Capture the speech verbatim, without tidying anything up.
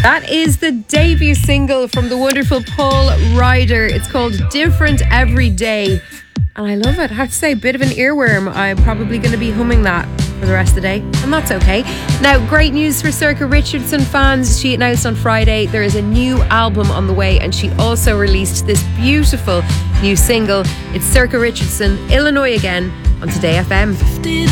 That is the debut single from the wonderful Paul Ryder. It's called Different Every Day. And I love it. I have to say, a bit of an earworm. I'm probably going to be humming that for the rest of the day. And that's okay. Now, great news for Circa Richardson fans. She announced on Friday there is a new album on the way. And she also released this beautiful new single. It's Circa Richardson, Illinois Again, on Today F M.